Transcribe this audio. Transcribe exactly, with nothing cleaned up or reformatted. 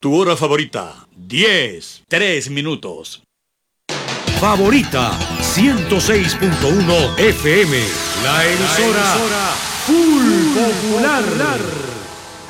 Tu hora favorita, diez, tres minutos. Favorita, ciento seis punto uno F M. La emisora, La emisora Full Popular.